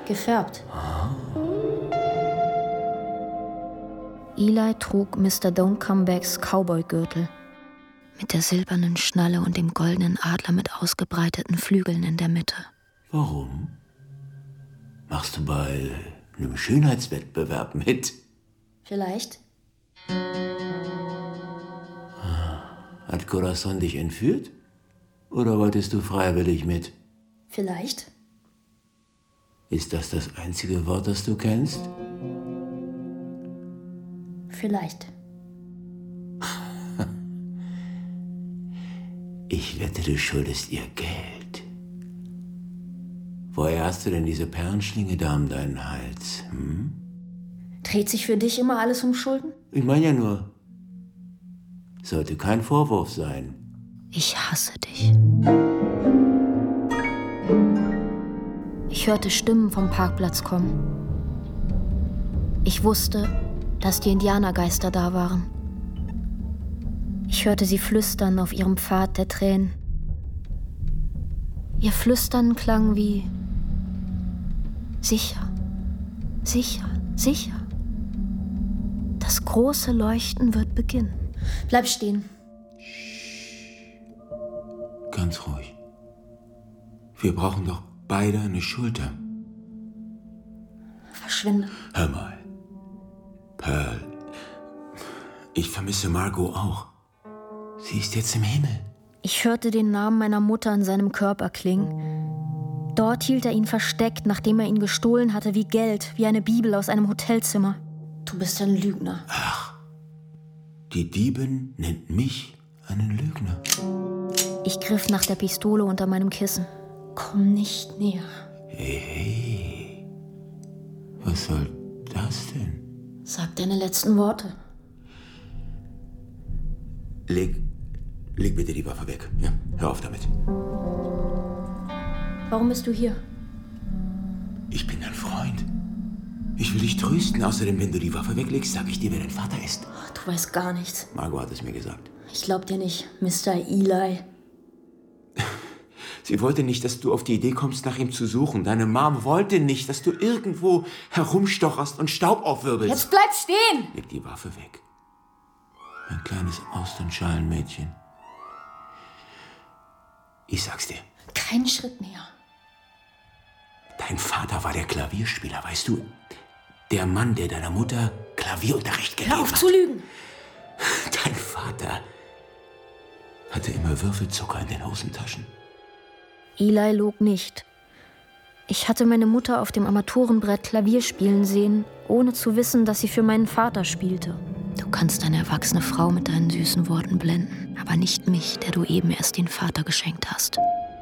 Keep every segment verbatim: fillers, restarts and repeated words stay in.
Gefärbt. Eli trug Mister Don't Come Backs Cowboy-Gürtel mit der silbernen Schnalle und dem goldenen Adler mit ausgebreiteten Flügeln in der Mitte. Warum? Machst du bei einem Schönheitswettbewerb mit? Vielleicht. Hat Corazon dich entführt? Oder wolltest du freiwillig mit? Vielleicht. Ist das das einzige Wort, das du kennst? Vielleicht. Ich wette, du schuldest ihr Geld. Woher hast du denn diese Perlenschlinge da um deinen Hals? Hm? Dreht sich für dich immer alles um Schulden? Ich meine ja nur, sollte kein Vorwurf sein. Ich hasse dich. Ich hörte Stimmen vom Parkplatz kommen. Ich wusste, dass die Indianergeister da waren. Ich hörte sie flüstern auf ihrem Pfad der Tränen. Ihr Flüstern klang wie sicher, sicher, sicher. Das große Leuchten wird beginnen. Bleib stehen. Ganz ruhig. Wir brauchen doch beide eine Schulter. Verschwinde. Hör mal. Pearl, ich vermisse Margot auch. Sie ist jetzt im Himmel. Ich hörte den Namen meiner Mutter in seinem Körper klingen. Dort hielt er ihn versteckt, nachdem er ihn gestohlen hatte, wie Geld, wie eine Bibel aus einem Hotelzimmer. Du bist ein Lügner. Ach, die Diebin nennt mich einen Lügner. Ich griff nach der Pistole unter meinem Kissen. Komm nicht näher. Hey, hey. Was soll das denn? Sag deine letzten Worte. Leg, leg bitte die Waffe weg. Ja, hör auf damit. Warum bist du hier? Ich bin dein Freund. Ich will dich trösten. Außerdem, wenn du die Waffe weglegst, sag ich dir, wer dein Vater ist. Du weißt gar nichts. Margot hat es mir gesagt. Ich glaub dir nicht, Mister Eli. Sie wollte nicht, dass du auf die Idee kommst, nach ihm zu suchen. Deine Mom wollte nicht, dass du irgendwo herumstocherst und Staub aufwirbelst. Jetzt bleib stehen! Leg die Waffe weg. Mein kleines Austernschalenmädchen. Ich sag's dir. Keinen Schritt näher. Dein Vater war der Klavierspieler, weißt du? Der Mann, der deiner Mutter Klavierunterricht gegeben hat. Hör auf zu lügen! Dein Vater hatte immer Würfelzucker in den Hosentaschen. Eli log nicht. Ich hatte meine Mutter auf dem Armaturenbrett Klavier spielen sehen, ohne zu wissen, dass sie für meinen Vater spielte. Du kannst eine erwachsene Frau mit deinen süßen Worten blenden, aber nicht mich, der du eben erst den Vater geschenkt hast.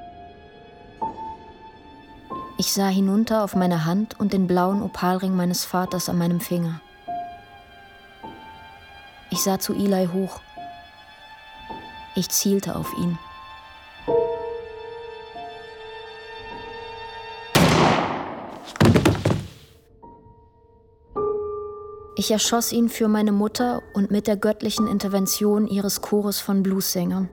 Ich sah hinunter auf meine Hand und den blauen Opalring meines Vaters an meinem Finger. Ich sah zu Eli hoch. Ich zielte auf ihn. Ich erschoss ihn für meine Mutter und mit der göttlichen Intervention ihres Chores von Bluessängern.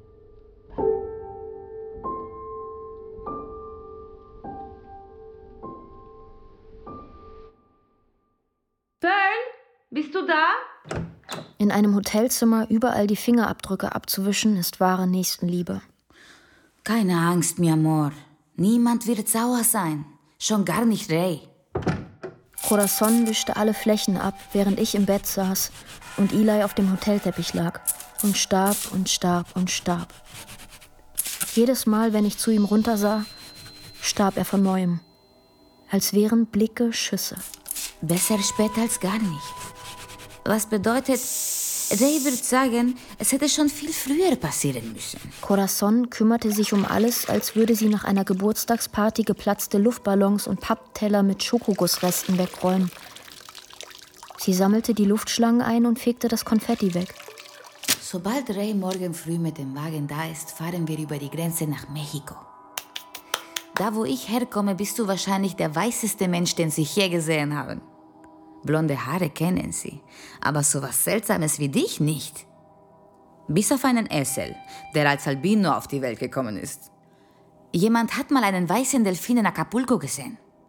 Pearl, bist du da? In einem Hotelzimmer überall die Fingerabdrücke abzuwischen, ist wahre Nächstenliebe. Keine Angst, mi amor. Niemand wird sauer sein. Schon gar nicht Ray. Corazon wischte alle Flächen ab, während ich im Bett saß und Eli auf dem Hotelteppich lag und starb und starb und starb. Jedes Mal, wenn ich zu ihm runtersah, starb er von neuem. Als wären Blicke Schüsse. Besser spät als gar nicht. Was bedeutet, Ray wird sagen, es hätte schon viel früher passieren müssen. Corazon kümmerte sich um alles, als würde sie nach einer Geburtstagsparty geplatzte Luftballons und Pappteller mit Schokogussresten wegräumen. Sie sammelte die Luftschlangen ein und fegte das Konfetti weg. Sobald Ray morgen früh mit dem Wagen da ist, fahren wir über die Grenze nach Mexiko. Da, wo ich herkomme, bist du wahrscheinlich der weißeste Mensch, den sie je gesehen haben. Blonde Haare kennen sie, aber sowas Seltsames wie dich nicht. Bis auf einen Esel, der als Albino auf die Welt gekommen ist. Jemand hat mal einen weißen Delfin in Acapulco gesehen.